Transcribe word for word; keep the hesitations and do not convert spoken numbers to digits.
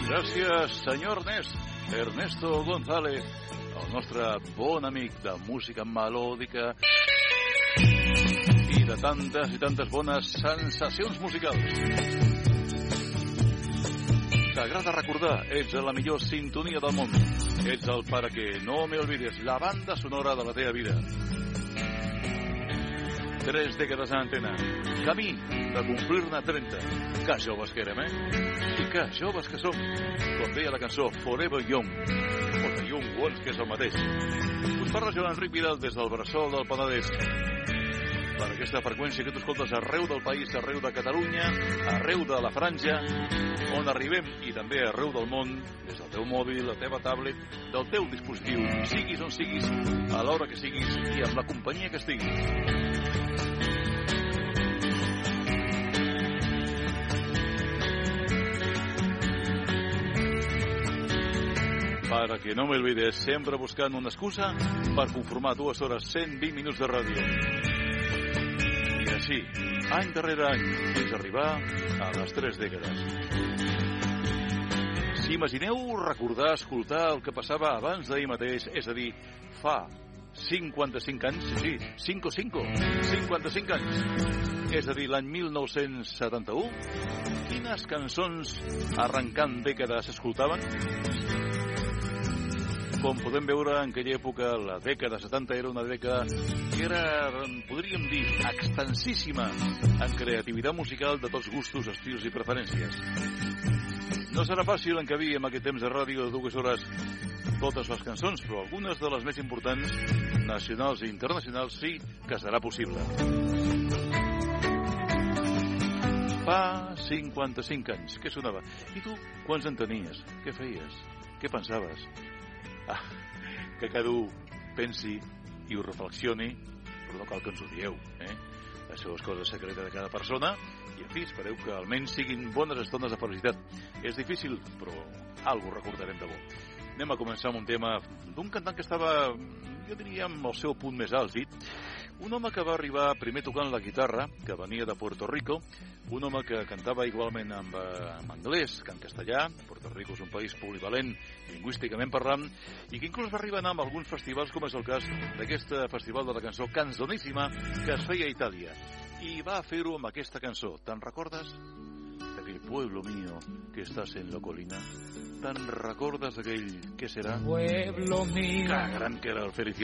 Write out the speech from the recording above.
Gràcies, senyor Ernest, Ernesto González, el nostre bon amic de música melòdica i de tantes i tantes bones sensacions musicals. T'agrada recordar, ets a la millor sintonia del món. Ets el Para que no me olvides, la banda sonora de la teva vida. Tres dècades en antena. Camí de complir-ne trenta. Que joves que érem, eh? I que joves que som. Com deia la cançó Forever Young. O The Young Ones, que és el mateix. Us parla Joan Enric Vidal des del Bressol del Penedès. Per aquesta freqüència que tu escoltes arreu del país, arreu de Catalunya, arreu de la franja, on arribem, i també arreu del món, des del teu mòbil, la teva tablet, del teu dispositiu, siguis on siguis, a l'hora que siguis i amb la companyia que estiguis. Para que no me olvides, sempre buscant una excusa per conformar dues hores, cent vint minuts de ràdio. I així, any darrere any, fins a arribar a les tres dècades. Si imagineu recordar, escoltar el que passava abans d'ahir mateix, és a dir, fa cinquanta-cinc anys, sí, cinco, cinco, cinquanta-cinc anys, és a dir, l'any mil nou-cents setanta-u, quines cançons arrencant dècades s'escoltaven? Com podem veure, en aquella època, la dècada setanta era una dècada que era, podríem dir, extensíssima en creativitat musical de tots gustos, estils i preferències. No serà fàcil encabir en aquest temps de ràdio de dues hores totes les cançons, però algunes de les més importants, nacionals i internacionals, sí que serà possible. Fa cinquanta-cinc anys, què sonava? I tu, quants en tenies? Què feies? Què pensaves? Ah, que cada un pensi i ho reflexioni, però no cal que ens ho dieu, eh? Això és cosa secreta de cada persona i, en fi, espereu que almenys siguin bones estones de felicitat. És difícil, però algo recordarem de bo. Anem a començar amb un tema d'un cantant que estava, jo diria, amb el seu punt més àlgid. Un home que va arribar primer tocant la guitarra, que venia de Puerto Rico, un home que cantava igualment en, en anglès que en castellà. Puerto Rico és un país polivalent, lingüísticament parlant, i que inclús va arribar a anar amb alguns festivals, com és el cas d'aquest festival de la cançó Canzoníssima, que es feia a Itàlia. I va fer-ho amb aquesta cançó. Te'n recordes d'aquell pueblo mío que estàs en la colina? Te'n recordes d'aquell, què serà? Pueblo mío. Que gran que era el Feliciano.